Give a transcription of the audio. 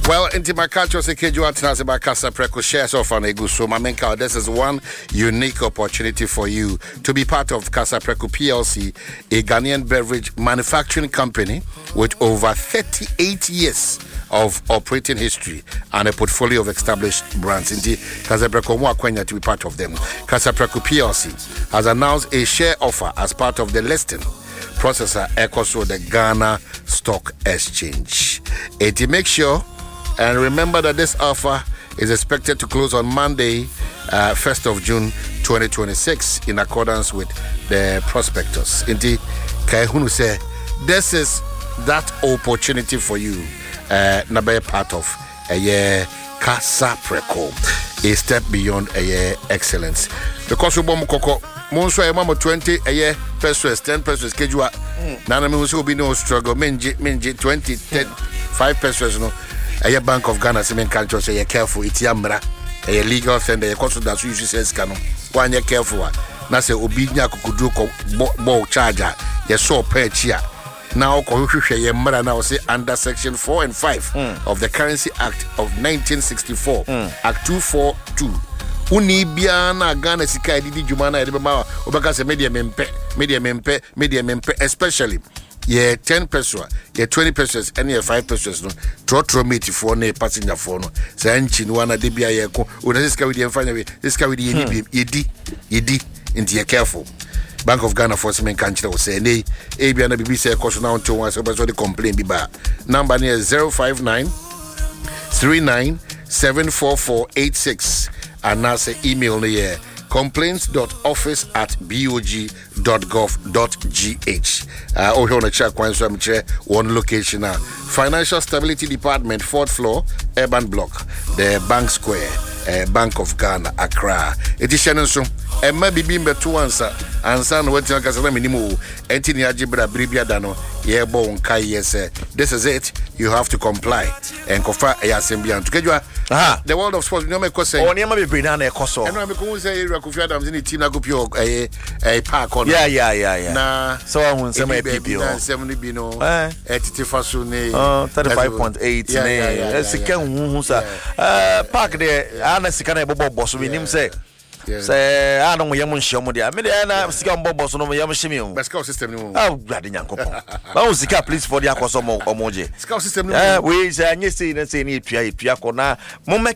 Well, into my culture, say Keju Atnas about Casa Preco shares off on Egu. So, my menka, this is one unique opportunity for you to be part of Casa Preco PLC, a Ghanaian beverage manufacturing company with over 38 years of operating history and a portfolio of established brands. Indeed, Casa Preco Mwakwenya to be part of them. Casa Preco PLC has announced a share offer as part of the listing processor ECOSO, the Ghana Stock Exchange. To make sure and remember that this offer is expected to close on Monday, 1st of June 2026, in accordance with the prospectus. Indeed, Kaihunu say this is that opportunity for you. Na be part of a year Casa Preco, a step beyond a year excellence. Because we bomb coco, Monso a mama 20 a year pesos, 10 pesos, Kejua. Nana will be no struggle. Menji 20, 10, 5 pesos. No, a year Bank of Ghana, Semen Culture say, careful, it's Yambra, a legal tender, a cost that usually says canon. 1 year careful. Nasa Obinya Kukuduko ball charger, your saw per cheer. Now, now say under Section 4 and 5 of the Currency Act of 1964, Act 242. Uni biana Ghana sika edidi jumana edema obaka se media mempe, especially ye 10 pesos, ye 20 pesos, and ye 5 pesos no. Trotro mate for ne passenger for no. Say enchi no wana debia ye ko. Una this with the finally this with the yedi into ye careful. Bank of Ghana for Semen Country will say, nay, Abiana BBC cost now to once over the complaint be back. Number near 059 39 74486 and now say email near complaints.office@bog.gov.gh. Oh, here on the check one location now. Financial Stability Department, 4th floor, Urban Block, the Bank Square, Bank of Ghana, Accra. Edition so. Maybe being better once, and son went to a casa minimum. Antony Ajibra Bribia Dano, Yebo Kai, yes, this is it. You have to comply and confer a assembly to get you the world of sports. No, because say, only maybe bring down a coso. And I'm going to say, Rakufi Adams in the team, I go a park on. Yeah. Nah, so I won't say my people 70 bino, 35.8. Yeah. That's a can park there. Honestly, can I boss with him say? Say, I don't know Yamun Shamodia. I mean, I'm sick on Bobos no Yamashimi. Scout system. Oh, bloody Yanko. I was sick, please, for the Akosomo Omoji. Scout system. We say, and you see, let's say, Piacona, Moma